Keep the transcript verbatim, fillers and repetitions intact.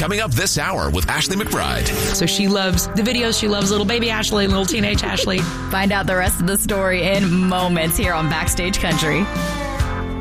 Coming up this hour with Ashley McBride. So she loves the videos. She loves little baby Ashley, little teenage Ashley. Find out the rest of the story in moments here on Backstage Country.